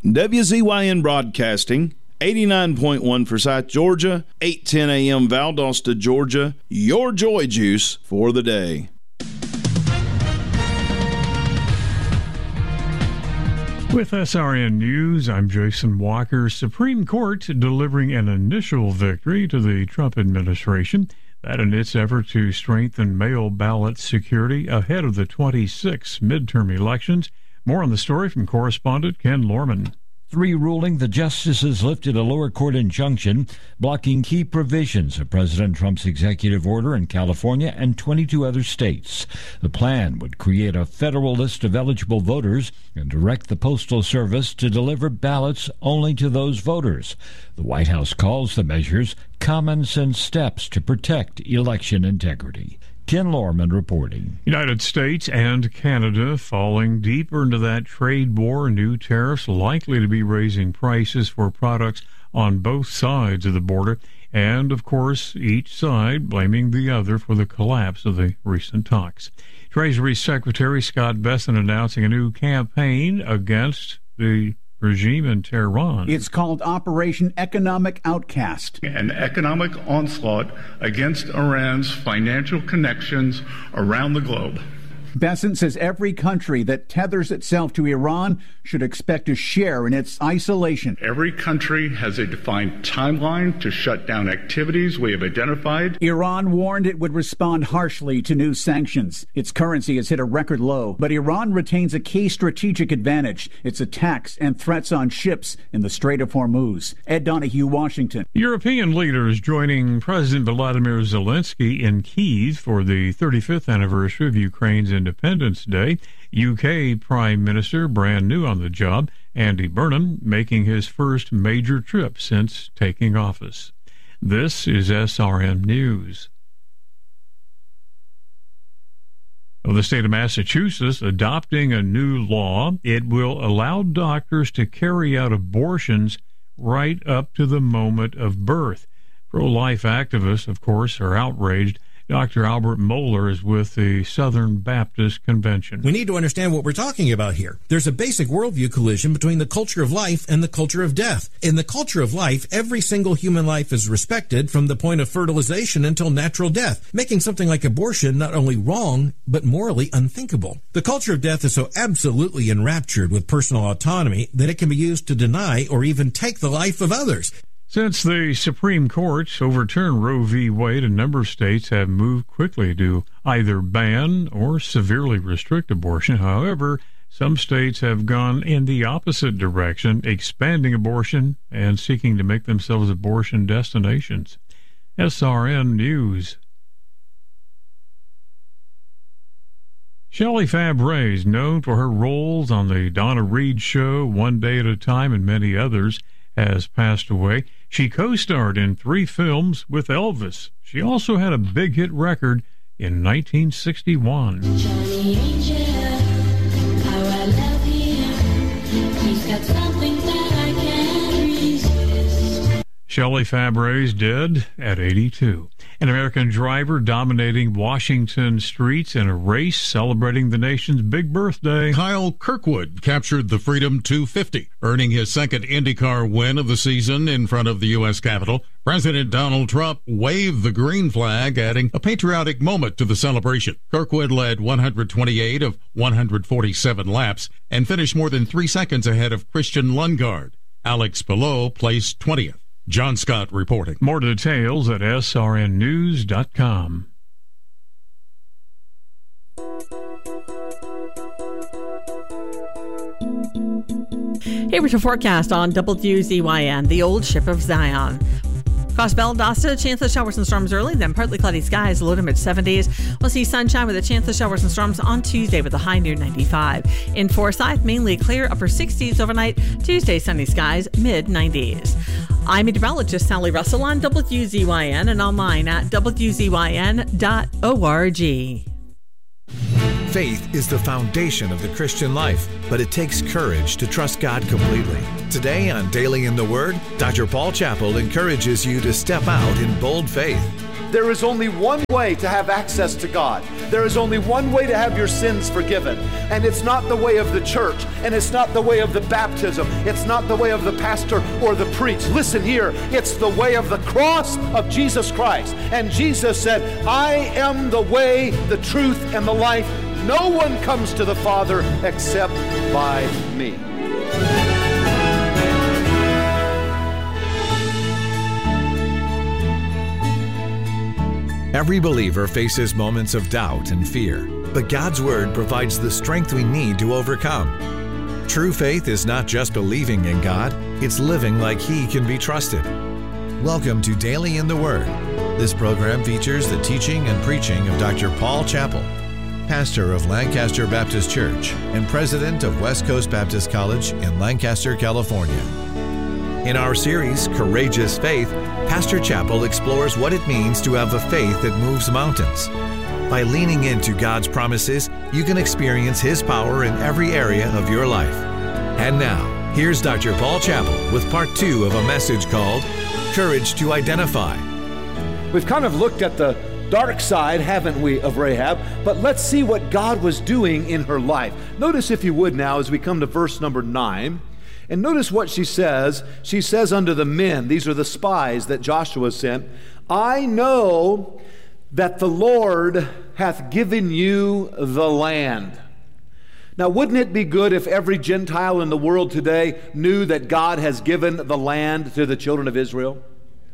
WZYN Broadcasting, 89.1 Forsyth, Georgia, 8:10 a.m. Valdosta, Georgia, your joy juice for the day. With SRN News, I'm Jason Walker. Supreme Court delivering an initial victory to the Trump administration. That in its effort to strengthen mail ballot security ahead of the 26 midterm elections. More on the story from correspondent Ken Lorman. 3 ruling the justices lifted a lower court injunction blocking key provisions of President Trump's executive order in California and 22 other states. The plan would create a federal list of eligible voters and direct the Postal Service to deliver ballots only to those voters. The White House calls the measures common sense steps to protect election integrity. Ken Lorman reporting. United States and Canada falling deeper into that trade war. New tariffs likely to be raising prices for products on both sides of the border. And, of course, each side blaming the other for the collapse of the recent talks. Treasury Secretary Scott Bessent announcing a new campaign against the regime in Tehran. It's called Operation Economic Outcast. An economic onslaught against Iran's financial connections around the globe. Bessent says every country that tethers itself to Iran should expect a share in its isolation. Every country has a defined timeline to shut down activities we have identified. Iran warned it would respond harshly to new sanctions. Its currency has hit a record low, but Iran retains a key strategic advantage: its attacks and threats on ships in the Strait of Hormuz. Ed Donahue, Washington. European leaders joining President Volodymyr Zelensky in Kyiv for the 35th anniversary of Ukraine's Independence Day. UK Prime Minister, brand new on the job, Andy Burnham, making his first major trip since taking office. This is SRN News. The state of Massachusetts adopting a new law. It will allow doctors to carry out abortions right up to the moment of birth. Pro-life activists, of course, are outraged. Dr. Albert Mohler is with the Southern Baptist Convention. We need to understand what we're talking about here. There's a basic worldview collision between the culture of life and the culture of death. In the culture of life, every single human life is respected from the point of fertilization until natural death, making something like abortion not only wrong, but morally unthinkable. The culture of death is so absolutely enraptured with personal autonomy that it can be used to deny or even take the life of others. Since the Supreme Court overturned Roe v. Wade, a number of states have moved quickly to either ban or severely restrict abortion. However, some states have gone in the opposite direction, expanding abortion and seeking to make themselves abortion destinations. SRN News. Shelley Fabares, known for her roles on the Donna Reed Show, One Day at a Time, and many others, has passed away. She co-starred in 3 films with Elvis. She also had a big hit record in 1961. Johnny Angel, how I love him. He's got something that I can't resist. Shelley Fabares dead at 82. An American driver dominating Washington streets in a race celebrating the nation's big birthday. Kyle Kirkwood captured the Freedom 250, earning his second IndyCar win of the season in front of the U.S. Capitol. President Donald Trump waved the green flag, adding a patriotic moment to the celebration. Kirkwood led 128 of 147 laps and finished more than 3 seconds ahead of Christian Lundgaard. Alex Palou placed 20th. John Scott reporting. More details at srnnews.com. Here's your forecast on WZYN, the old ship of Zion. Across Valdosta, chance of showers and storms early, then partly cloudy skies, low to mid-70s. We'll see sunshine with a chance of showers and storms on Tuesday with a high near 95. In Forsyth, mainly clear, upper 60s overnight. Tuesday, sunny skies, mid-90s. I'm meteorologist Sally Russell on WZYN and online at WZYN.org. Faith is the foundation of the Christian life, but it takes courage to trust God completely. Today on Daily in the Word, Dr. Paul Chappell encourages you to step out in bold faith. There is only one way to have access to God. There is only one way to have your sins forgiven. And it's not the way of the church, and it's not the way of the baptism. It's not the way of the pastor or the priest. Listen here, it's the way of the cross of Jesus Christ. And Jesus said, I am the way, the truth, and the life. No one comes to the Father except by me. Every believer faces moments of doubt and fear, but God's Word provides the strength we need to overcome. True faith is not just believing in God, it's living like He can be trusted. Welcome to Daily in the Word. This program features the teaching and preaching of Dr. Paul Chappell, pastor of Lancaster Baptist Church and president of West Coast Baptist College in Lancaster, California. In our series, Courageous Faith, Pastor Chappell explores what it means to have a faith that moves mountains. By leaning into God's promises, you can experience His power in every area of your life. And now, here's Dr. Paul Chappell with part 2 of a message called Courage to Identify. We've kind of looked at the dark side, haven't we, of Rahab? But let's see what God was doing in her life. Notice, if you would now, as we come to verse number 9, and notice what she says. She says unto the men, these are the spies that Joshua sent, I know that the Lord hath given you the land. Now, wouldn't it be good if every Gentile in the world today knew that God has given the land to the children of Israel?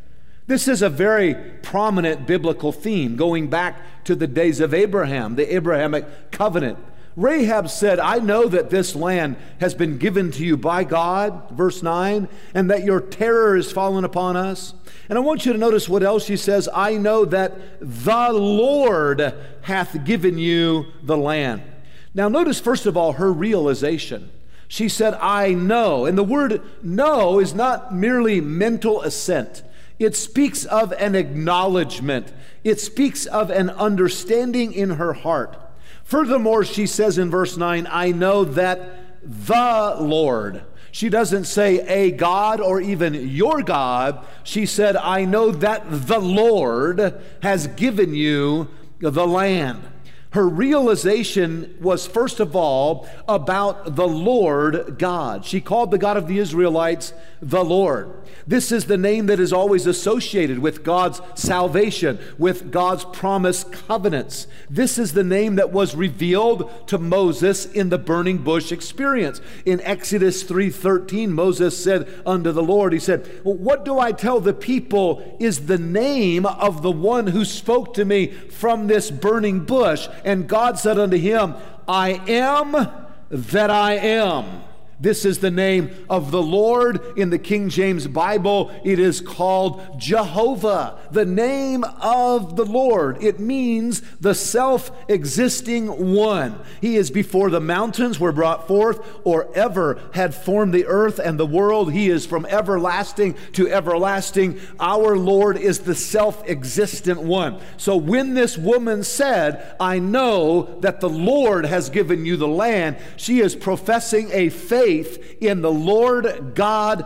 This is a very prominent biblical theme going back to the days of Abraham, the Abrahamic covenant. Rahab said, I know that this land has been given to you by God, verse 9, and that your terror is fallen upon us. And I want you to notice what else she says. I know that the Lord hath given you the land. Now notice, first of all, her realization. She said, I know. And the word know is not merely mental assent. It speaks of an acknowledgement. It speaks of an understanding in her heart. Furthermore, she says in verse 9, I know that the Lord. She doesn't say a God or even your God. She said, I know that the Lord has given you the land. Her realization was, first of all, about the Lord God. She called the God of the Israelites the Lord. This is the name that is always associated with God's salvation, with God's promised covenants. This is the name that was revealed to Moses in the burning bush experience. In Exodus 3:13, Moses said unto the Lord, he said, well, what do I tell the people is the name of the one who spoke to me from this burning bush? And God said unto him, I am that I am. This is the name of the Lord. In the King James Bible, it is called Jehovah, the name of the Lord. It means the self-existing one. He is before the mountains were brought forth, or ever had formed the earth and the world. He is from everlasting to everlasting. Our Lord is the self-existent one. So when this woman said, I know that the Lord has given you the land, she is professing a faith in the Lord God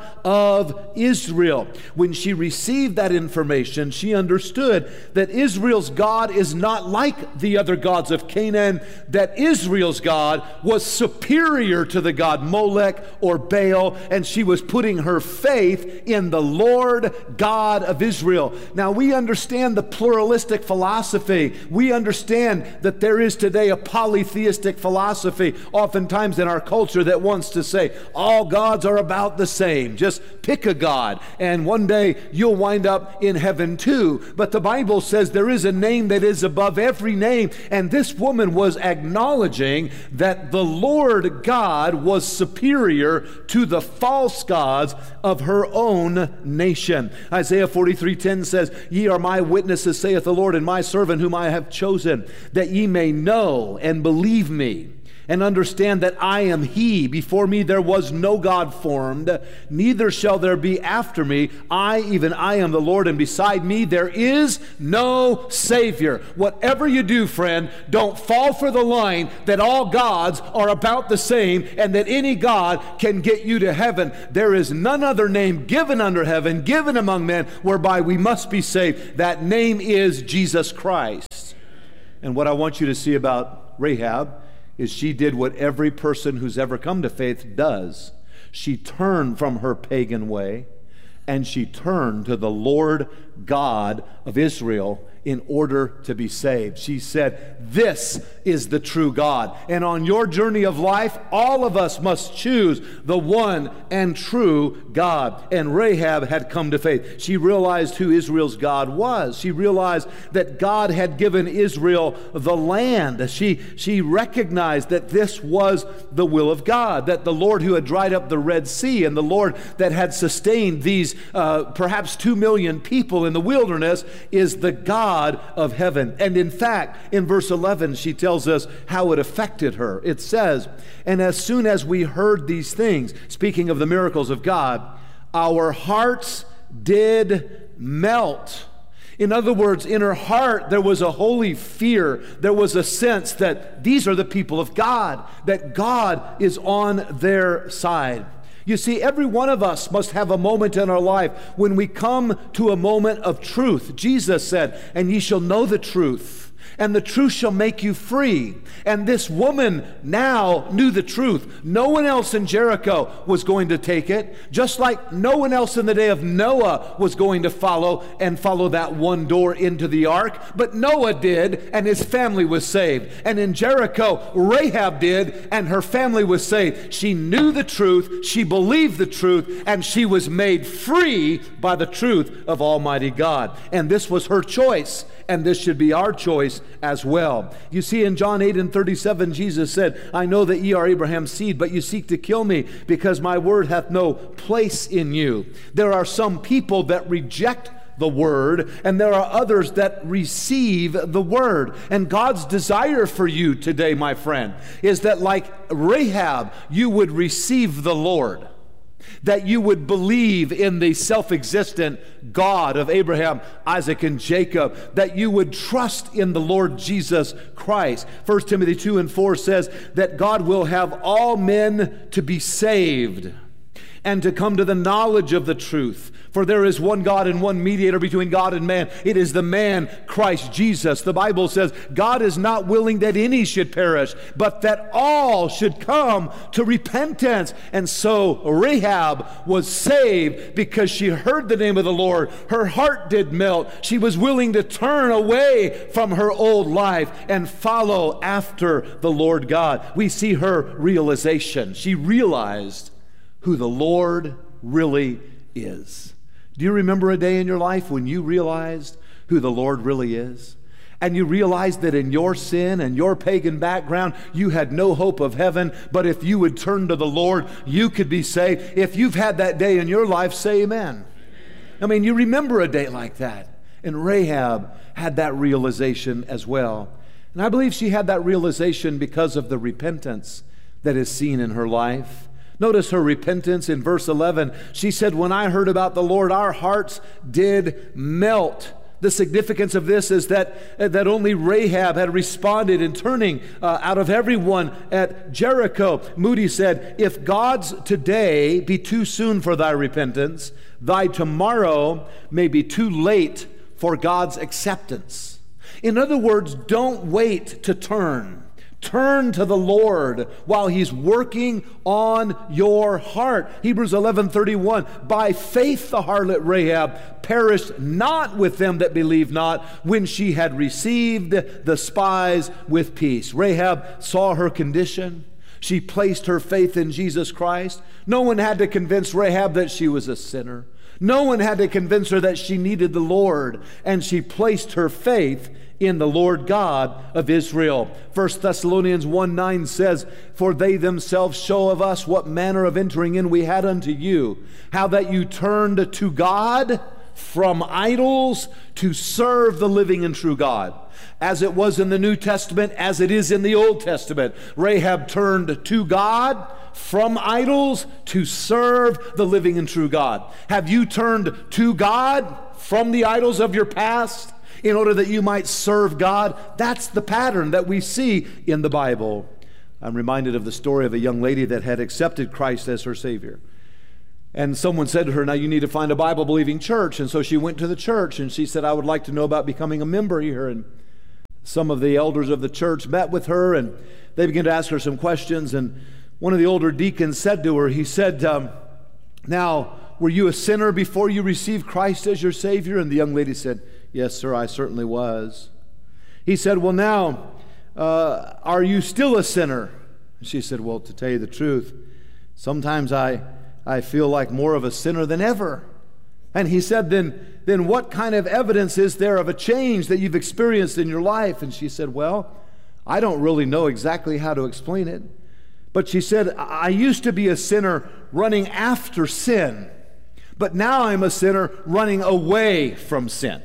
of Israel. When she received that information, she understood that Israel's God is not like the other gods of Canaan, that Israel's God was superior to the god Molech or Baal, and she was putting her faith in the Lord God of Israel. Now, we understand the pluralistic philosophy. We understand that there is today a polytheistic philosophy, oftentimes in our culture, that wants to say all gods are about the same. Just pick a god, and one day you'll wind up in heaven too. But the Bible says there is a name that is above every name, and this woman was acknowledging that the Lord God was superior to the false gods of her own nation. Isaiah 43:10 says, Ye are my witnesses, saith the Lord, and my servant whom I have chosen, that ye may know and believe me, and understand that I am He. Before me there was no God formed, neither shall there be after me. Even I am the Lord, and beside me there is no Savior. Whatever you do, friend, don't fall for the line that all gods are about the same and that any God can get you to heaven. There is none other name given under heaven, given among men, whereby we must be saved. That name is Jesus Christ. And what I want you to see about Rahab is she did what every person who's ever come to faith does. She turned from her pagan way, and she turned to the Lord God of Israel in order to be saved. She said, this is the true God. And on your journey of life, all of us must choose the one and true God. And Rahab had come to faith. She realized who Israel's God was. She realized that God had given Israel the land. She recognized that this was the will of God, that the Lord who had dried up the Red Sea and the Lord that had sustained these perhaps 2 million people in the wilderness is the God of heaven. And in fact, in verse 11, she tells us how it affected her. It says, and as soon as we heard these things, speaking of the miracles of God, our hearts did melt. In other words, in her heart, there was a holy fear. There was a sense that these are the people of God, that God is on their side. You see, every one of us must have a moment in our life when we come to a moment of truth. Jesus said, and ye shall know the truth, and the truth shall make you free. And this woman now knew the truth. No one else in Jericho was going to take it, just like no one else in the day of Noah was going to follow that one door into the ark. But Noah did, and his family was saved. And in Jericho, Rahab did, and her family was saved. She knew the truth, she believed the truth, and she was made free by the truth of Almighty God. And this was her choice, and this should be our choice as well. You see, in John 8:37, Jesus said, I know that ye are Abraham's seed, but you seek to kill me, because my word hath no place in you. There are some people that reject the word, and there are others that receive the word. And God's desire for you today, my friend, is that like Rahab, you would receive the Lord, that you would believe in the self-existent God of Abraham, Isaac, and Jacob, that you would trust in the Lord Jesus Christ. 1 Timothy 2:4 says that God will have all men to be saved and to come to the knowledge of the truth. For there is one God and one mediator between God and man. It is the man, Christ Jesus. The Bible says God is not willing that any should perish, but that all should come to repentance. And so Rahab was saved because she heard the name of the Lord. Her heart did melt. She was willing to turn away from her old life and follow after the Lord God. We see her realization. She realized who the Lord really is. Do you remember a day in your life when you realized who the Lord really is? And you realized that in your sin and your pagan background, you had no hope of heaven, but if you would turn to the Lord, you could be saved. If you've had that day in your life, say amen. I mean, you remember a day like that. And Rahab had that realization as well. And I believe she had that realization because of the repentance that is seen in her life. Notice her repentance in verse 11. She said, when I heard about the Lord, our hearts did melt. The significance of this is that only Rahab had responded in turning out of everyone at Jericho. Moody said, if God's today be too soon for thy repentance, thy tomorrow may be too late for God's acceptance. In other words, don't wait to turn. Turn to the Lord while He's working on your heart. Hebrews 11:31, by faith the harlot Rahab perished not with them that believe not, when she had received the spies with peace. Rahab saw her condition. She placed her faith in Jesus Christ. No one had to convince Rahab that she was a sinner. No one had to convince her that she needed the Lord, and she placed her faith in the Lord God of Israel. 1 Thessalonians 1:9 says, for they themselves show of us what manner of entering in we had unto you, how that you turned to God from idols to serve the living and true God. As it was in the New Testament, as it is in the Old Testament, Rahab turned to God from idols to serve the living and true God. Have you turned to God from the idols of your past in order that you might serve God? That's the pattern that we see in the Bible. I'm reminded of the story of a young lady that had accepted Christ as her Savior. And someone said to her, now you need to find a Bible-believing church. And so she went to the church and she said, I would like to know about becoming a member here. And some of the elders of the church met with her and they began to ask her some questions. And one of the older deacons said to her, he said, now, were you a sinner before you received Christ as your Savior? And the young lady said, yes, sir, I certainly was. He said, well, now, are you still a sinner? And she said, well, to tell you the truth, sometimes I feel like more of a sinner than ever. And he said, then what kind of evidence is there of a change that you've experienced in your life? And she said, well, I don't really know exactly how to explain it. But she said, I used to be a sinner running after sin, but now I'm a sinner running away from sin.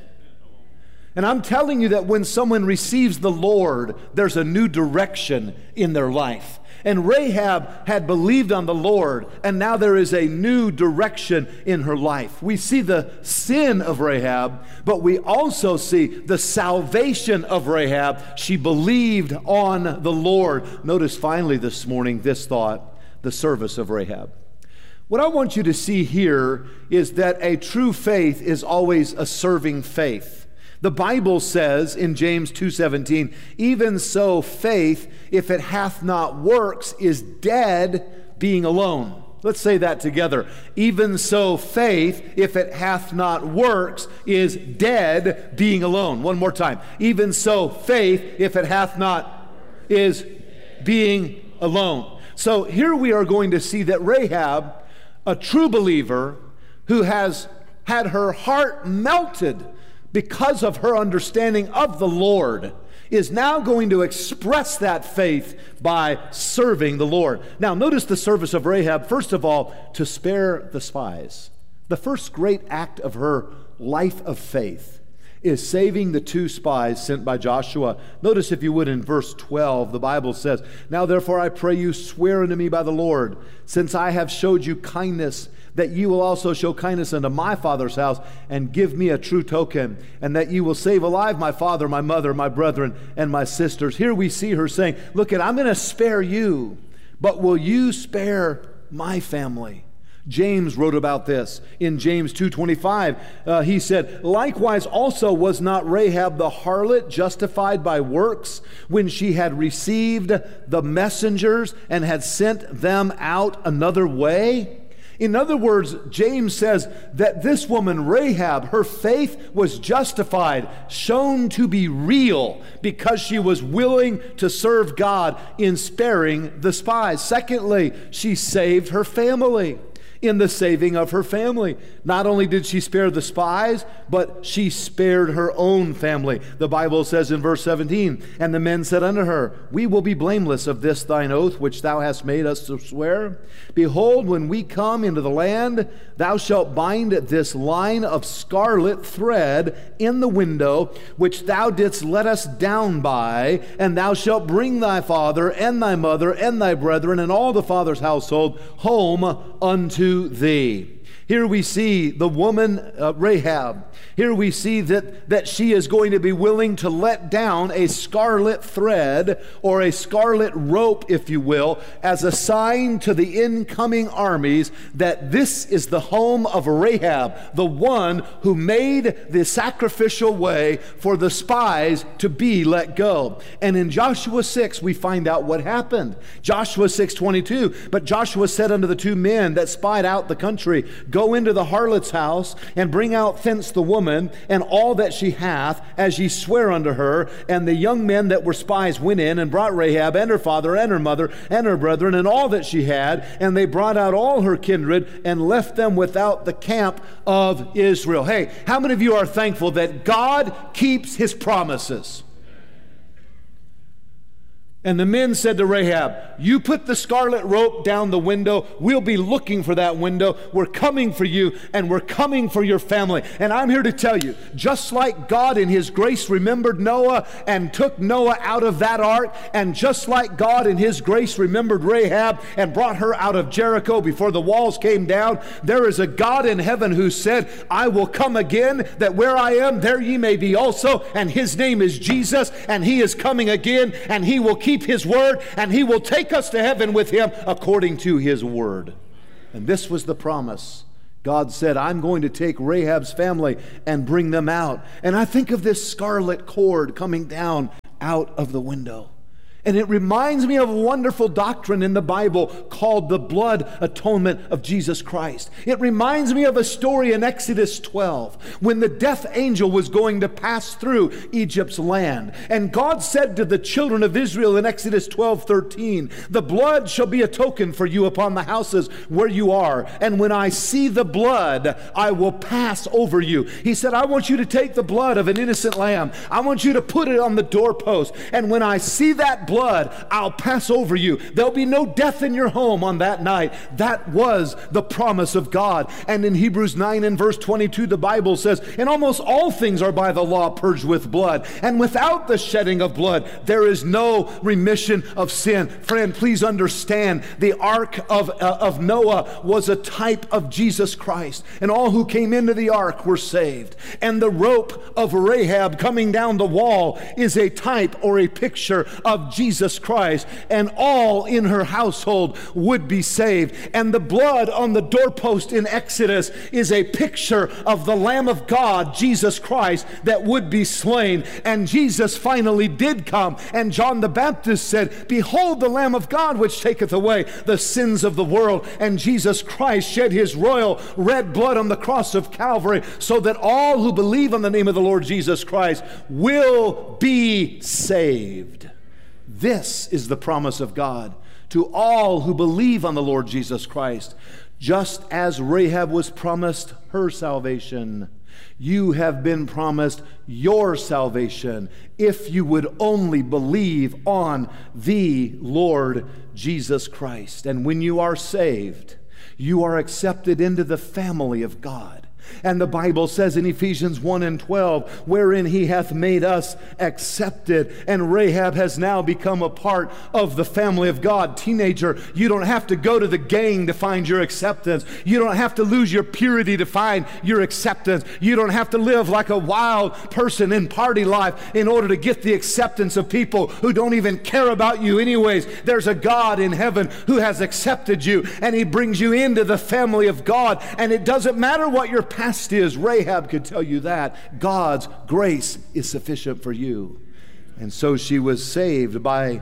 And I'm telling you that when someone receives the Lord, there's a new direction in their life. And Rahab had believed on the Lord, and now there is a new direction in her life. We see the sin of Rahab, but we also see the salvation of Rahab. She believed on the Lord. Notice finally this morning this thought, the service of Rahab. What I want you to see here is that a true faith is always a serving faith. The Bible says in James 2:17, even so faith, if it hath not works, is dead, being alone. Let's say that together. Even so faith, if it hath not works, is dead, being alone. One more time. Even so faith, if it hath not, is being alone. So here we are going to see that Rahab, a true believer who has had her heart melted because of her understanding of the Lord, is now going to express that faith by serving the Lord. Now, notice the service of Rahab, first of all, to spare the spies. The first great act of her life of faith is saving the two spies sent by Joshua. Notice, if you would, in verse 12, the Bible says, now therefore I pray you, swear unto me by the Lord, since I have showed you kindness, that you will also show kindness unto my father's house, and give me a true token, and that you will save alive my father, my mother, my brethren, and my sisters. Here we see her saying, look, I'm going to spare you, but will you spare my family? James wrote about this in James 2:25. He said, likewise also was not Rahab the harlot justified by works when she had received the messengers and had sent them out another way? In other words, James says that this woman, Rahab, her faith was justified, shown to be real, because she was willing to serve God in sparing the spies. Secondly, she saved her family. In the saving of her family, not only did she spare the spies, but she spared her own family. The Bible says in verse 17, and the men said unto her, we will be blameless of this thine oath which thou hast made us to swear. Behold, when we come into the land, thou shalt bind this line of scarlet thread in the window which thou didst let us down by, and thou shalt bring thy father and thy mother and thy brethren and all the father's household home unto thee. Here we see the woman Rahab. Here we see that she is going to be willing to let down a scarlet thread, or a scarlet rope, if you will, as a sign to the incoming armies that this is the home of Rahab, the one who made the sacrificial way for the spies to be let go. And in Joshua 6, we find out what happened. Joshua 6:22, but Joshua said unto the two men that spied out the country, go into the harlot's house, and bring out thence the woman, and all that she hath, as ye swear unto her. And the young men that were spies went in, and brought Rahab, and her father, and her mother, and her brethren, and all that she had. And they brought out all her kindred, and left them without the camp of Israel. Hey, how many of you are thankful that God keeps His promises? And the men said to Rahab, you put the scarlet rope down the window. We'll be looking for that window. We're coming for you, and we're coming for your family. And I'm here to tell you, just like God in His grace remembered Noah and took Noah out of that ark, and just like God in His grace remembered Rahab and brought her out of Jericho before the walls came down, there is a God in heaven who said, I will come again, that where I am, there ye may be also. And His name is Jesus, and He is coming again, and He will keep His word, and He will take us to heaven with Him according to His word. And this was the promise. God said, I'm going to take Rahab's family and bring them out. And I think of this scarlet cord coming down out of the window. And it reminds me of a wonderful doctrine in the Bible called the blood atonement of Jesus Christ. It reminds me of a story in Exodus 12 when the death angel was going to pass through Egypt's land. And God said to the children of Israel in Exodus 12:13, the blood shall be a token for you upon the houses where you are. And when I see the blood, I will pass over you. He said, I want you to take the blood of an innocent lamb. I want you to put it on the doorpost. And when I see that blood, I'll pass over you. There'll be no death in your home on that night. That was the promise of God. And in Hebrews 9 and verse 22, the Bible says, and almost all things are by the law purged with blood. And without the shedding of blood, there is no remission of sin. Friend, please understand, the ark of Noah was a type of Jesus Christ. And all who came into the ark were saved. And the rope of Rahab coming down the wall is a type or a picture of Jesus Christ, and all in her household would be saved. And the blood on the doorpost in Exodus is a picture of the Lamb of God, Jesus Christ, that would be slain. And Jesus finally did come, and John the Baptist said, behold the Lamb of God which taketh away the sins of the world. And Jesus Christ shed His royal red blood on the cross of Calvary so that all who believe on the name of the Lord Jesus Christ will be saved. This is the promise of God to all who believe on the Lord Jesus Christ. Just as Rahab was promised her salvation, you have been promised your salvation if you would only believe on the Lord Jesus Christ. And when you are saved, you are accepted into the family of God. And the Bible says in Ephesians 1 and 12, wherein He hath made us accepted. And Rahab has now become a part of the family of God. Teenager, you don't have to go to the gang to find your acceptance. You don't have to lose your purity to find your acceptance. You don't have to live like a wild person in party life in order to get the acceptance of people who don't even care about you anyways. There's a God in heaven who has accepted you, and He brings you into the family of God. And it doesn't matter what your past is. Rahab could tell you that. God's grace is sufficient for you. And so she was saved by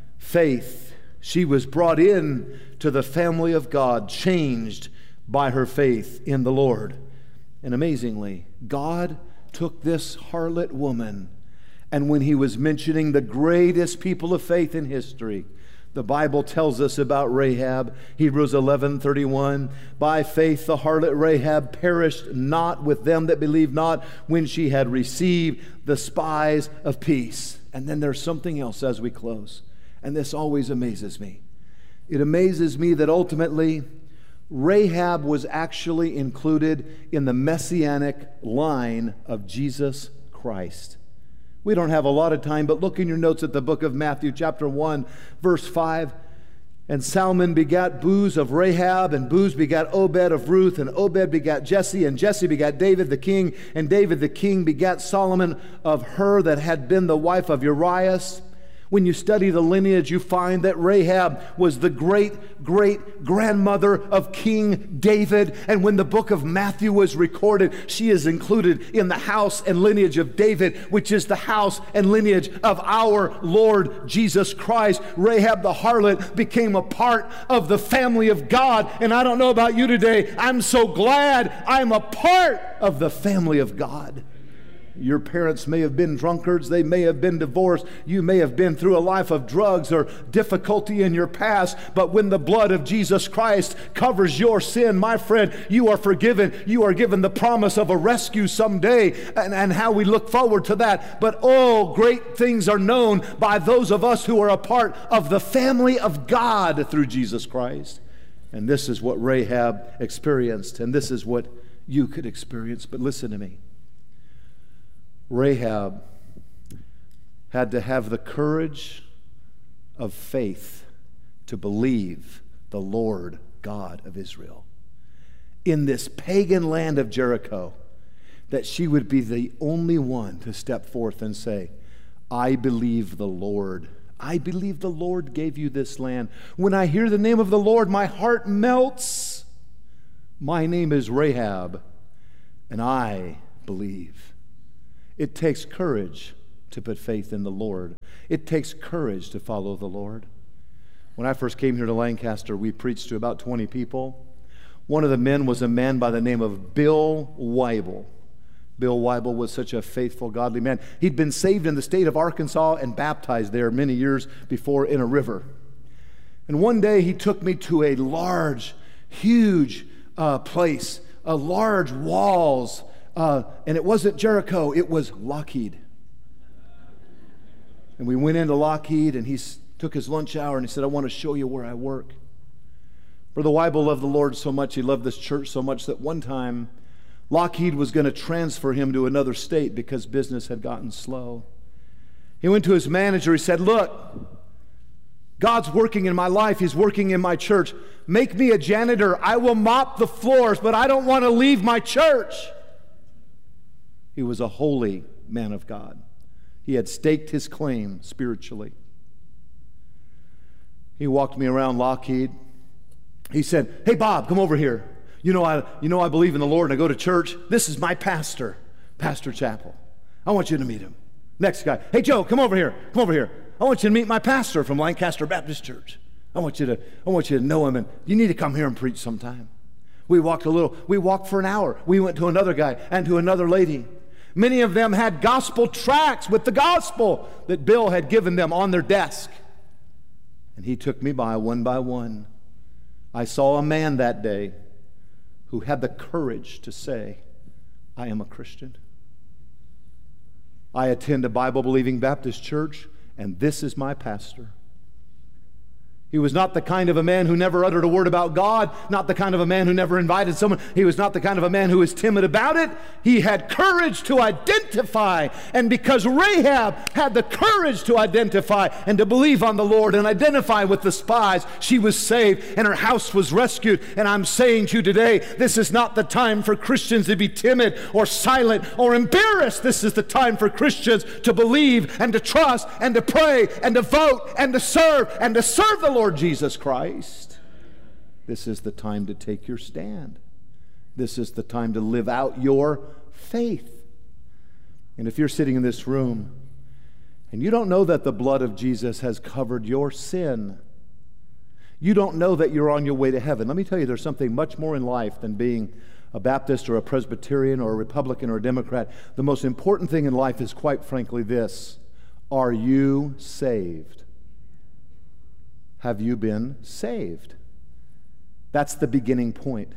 faith. She was brought in to the family of God, changed by her faith in the Lord. And amazingly, God took this harlot woman, and when He was mentioning the greatest people of faith in history, the Bible tells us about Rahab, Hebrews 11:31. By faith the harlot Rahab perished not with them that believed not, when she had received the spies of peace. And then there's something else as we close, and this always amazes me. It amazes me that ultimately Rahab was actually included in the messianic line of Jesus Christ. We don't have a lot of time, but look in your notes at the book of Matthew, chapter 1, verse 5. And Salmon begat Booz of Rahab, and Booz begat Obed of Ruth, and Obed begat Jesse, and Jesse begat David the king, and David the king begat Solomon of her that had been the wife of Urias. When you study the lineage, you find that Rahab was the great-great-grandmother of King David. And when the book of Matthew was recorded, she is included in the house and lineage of David, which is the house and lineage of our Lord Jesus Christ. Rahab the harlot became a part of the family of God. And I don't know about you today, I'm so glad I'm a part of the family of God. Your parents may have been drunkards. They may have been divorced. You may have been through a life of drugs or difficulty in your past. But when the blood of Jesus Christ covers your sin, my friend, you are forgiven. You are given the promise of a rescue someday, and how we look forward to that. But oh, great things are known by those of us who are a part of the family of God through Jesus Christ. And this is what Rahab experienced, and this is what you could experience. But listen to me. Rahab had to have the courage of faith to believe the Lord God of Israel in this pagan land of Jericho, that she would be the only one to step forth and say, I believe the Lord. I believe the Lord gave you this land. When I hear the name of the Lord, my heart melts. My name is Rahab, and I believe. It takes courage to put faith in the Lord. It takes courage to follow the Lord. When I first came here to Lancaster, we preached to about 20 people. One of the men was a man by the name of Bill Weibel. Bill Weibel was such a faithful, godly man. He'd been saved in the state of Arkansas and baptized there many years before in a river. And one day he took me to a large, huge place, large walls, and it wasn't Jericho, it was Lockheed. And we went into Lockheed, and he took his lunch hour, and he said, I want to show you where I work. Brother Weibel loved the Lord so much, he loved this church so much, that one time Lockheed was going to transfer him to another state because business had gotten slow. He went to his manager, he said, look, God's working in my life, He's working in my church. Make me a janitor. I will mop the floors, but I don't want to leave my church. He was a holy man of God. He had staked his claim spiritually. He walked me around Lockheed. He said, hey, Bob, come over here. You know I believe in the Lord and I go to church. This is my pastor, Pastor Chappell. I want you to meet him. Next guy, hey, Joe, come over here. Come over here. I want you to meet my pastor from Lancaster Baptist Church. I want you to know him, and you need to come here and preach sometime. We walked for an hour. We went to another guy and to another lady. Many of them had gospel tracts with the gospel that Bill had given them on their desk. And he took me by one. I saw a man that day who had the courage to say, I am a Christian. I attend a Bible-believing Baptist church, and this is my pastor. He was not the kind of a man who never uttered a word about God, not the kind of a man who never invited someone. He was not the kind of a man who was timid about it. He had courage to identify. And because Rahab had the courage to identify and to believe on the Lord and identify with the spies, she was saved and her house was rescued. And I'm saying to you today, this is not the time for Christians to be timid or silent or embarrassed. This is the time for Christians to believe and to trust and to pray and to vote and to serve the Lord Jesus Christ. This is the time to take your stand. This is the time to live out your faith. And if you're sitting in this room and you don't know that the blood of Jesus has covered your sin, you don't know that you're on your way to heaven. Let me tell you, there's something much more in life than being a Baptist or a Presbyterian or a Republican or a Democrat. The most important thing in life is, quite frankly, this: are you saved? Have you been saved? That's the beginning point.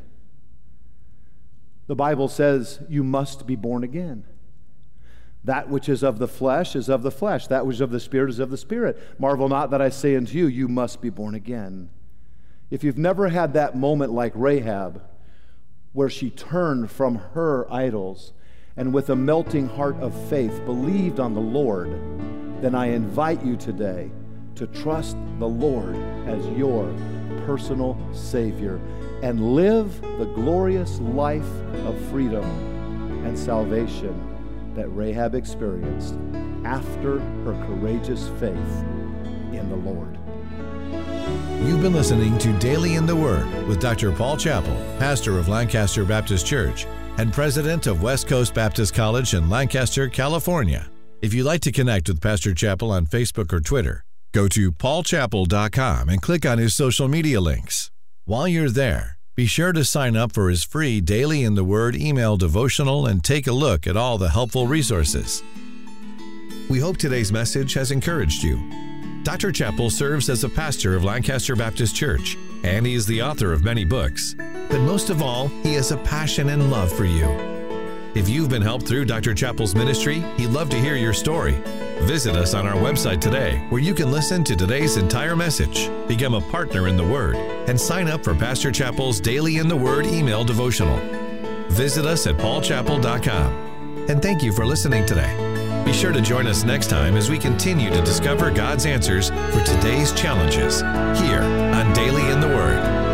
The Bible says you must be born again. That which is of the flesh is of the flesh. That which is of the Spirit is of the Spirit. Marvel not that I say unto you, you must be born again. If you've never had that moment like Rahab, where she turned from her idols and with a melting heart of faith believed on the Lord, then I invite you today to trust the Lord as your personal Savior and live the glorious life of freedom and salvation that Rahab experienced after her courageous faith in the Lord. You've been listening to Daily in the Word with Dr. Paul Chappell, pastor of Lancaster Baptist Church and president of West Coast Baptist College in Lancaster, California. If you'd like to connect with Pastor Chappell on Facebook or Twitter, go to paulchappell.com and click on his social media links. While you're there, Be sure to sign up for his free Daily in the Word email devotional and take a look at all the helpful resources. We hope today's message has encouraged you. Dr. Chappell serves as a pastor of Lancaster Baptist Church, and he is the author of many books. But most of all, he has a passion and love for you. If you've been helped through Dr. Chappell's ministry, he'd love to hear your story. Visit us on our website today, where you can listen to today's entire message, become a partner in the Word, and sign up for Pastor Chappell's Daily in the Word email devotional. Visit us at paulchappell.com. And thank you for listening today. Be sure to join us next time as we continue to discover God's answers for today's challenges here on Daily in the Word.